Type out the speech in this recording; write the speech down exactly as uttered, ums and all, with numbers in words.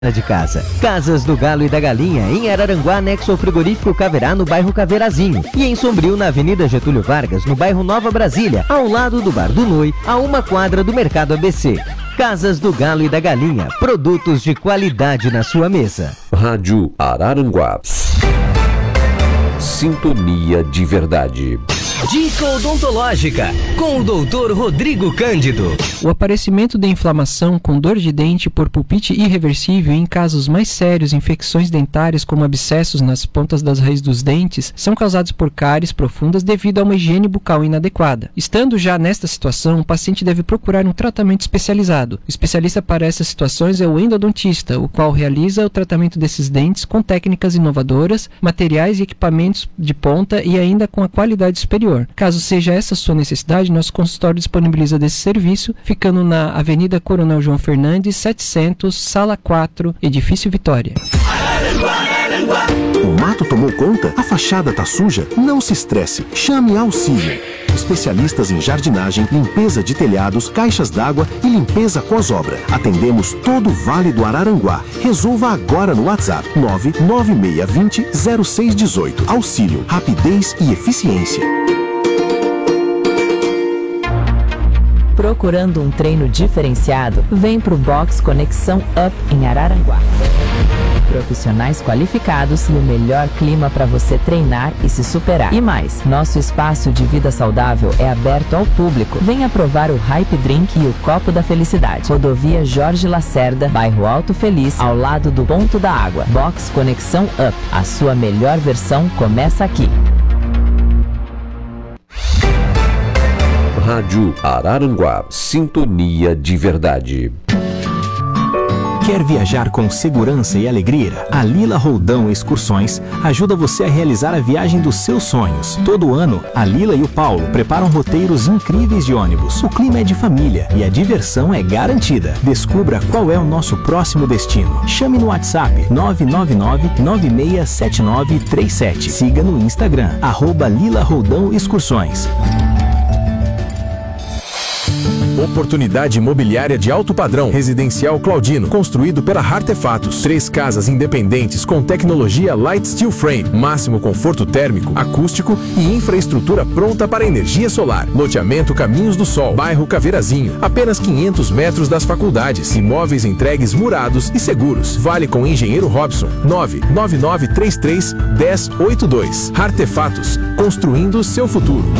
de casa. Casas do Galo e da Galinha, em Araranguá, anexo ao frigorífico Caverá, no bairro Caveirazinho. E em Sombrio, na Avenida Getúlio Vargas, no bairro Nova Brasília, ao lado do Bar do Noi, a uma quadra do Mercado A B C. Casas do Galo e da Galinha, produtos de qualidade na sua mesa. Rádio Araranguá. Sintonia de verdade. Dica odontológica, com o doutor Rodrigo Cândido. O aparecimento de inflamação com dor de dente por pulpite irreversível em casos mais sérios, infecções dentárias como abscessos nas pontas das raízes dos dentes, são causados por cáries profundas devido a uma higiene bucal inadequada. Estando já nesta situação, o paciente deve procurar um tratamento especializado. O especialista para essas situações é o endodontista, o qual realiza o tratamento desses dentes com técnicas inovadoras, materiais e equipamentos de ponta e ainda com a qualidade superior. Caso seja essa a sua necessidade, nosso consultório disponibiliza desse serviço, ficando na Avenida Coronel João Fernandes, setecentos, Sala quatro, Edifício Vitória. O mato tomou conta? A fachada tá suja? Não se estresse, chame Auxílio. Especialistas em jardinagem, limpeza de telhados, caixas d'água e limpeza pós-obra. Atendemos todo o Vale do Araranguá. Resolva agora no WhatsApp nove nove seis dois zero zero seis um oito. Auxílio, rapidez e eficiência. Procurando um treino diferenciado? Vem pro Box Conexão Up em Araranguá. Profissionais qualificados e o melhor clima para você treinar e se superar. E mais, nosso espaço de vida saudável é aberto ao público. Venha provar o Hype Drink e o Copo da Felicidade. Rodovia Jorge Lacerda, bairro Alto Feliz, ao lado do Ponto da Água. Box Conexão Up. A sua melhor versão começa aqui. Rádio Araranguá. Sintonia de verdade. Quer viajar com segurança e alegria? A Lila Roldão Excursões ajuda você a realizar a viagem dos seus sonhos. Todo ano, a Lila e o Paulo preparam roteiros incríveis de ônibus. O clima é de família e a diversão é garantida. Descubra qual é o nosso próximo destino. Chame no WhatsApp nove nove nove, nove seis sete nove três sete. Siga no Instagram, arroba Lila Roldão Excursões. Oportunidade imobiliária de alto padrão. Residencial Claudino, construído pela Artefatos. Três casas independentes com tecnologia Light Steel Frame, máximo conforto térmico, acústico e infraestrutura pronta para energia solar. Loteamento Caminhos do Sol, bairro Caveirazinho, apenas quinhentos metros das faculdades. Imóveis entregues murados e seguros. Vale com Engenheiro Robson. nove nove nove três três um zero oito dois. Artefatos, construindo seu futuro.